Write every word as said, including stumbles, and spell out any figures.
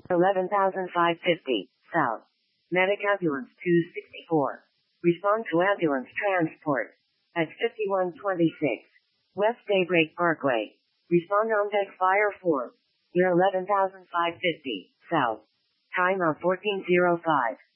eleven thousand five hundred fifty, South. Medic Ambulance two sixty-four. Respond to ambulance transport. At fifty-one twenty-six. West Daybreak Parkway. Respond on deck fire four. Year eleven thousand five hundred fifty, South. Time of fourteen oh five.